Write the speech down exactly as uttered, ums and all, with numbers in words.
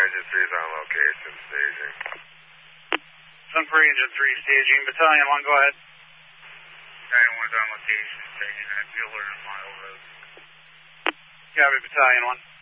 Engine three is on location, staging. Sun for Engine three, staging. Battalion one, go ahead. Battalion one's on location, staging at Bueller and Mile Road. Copy, Battalion one.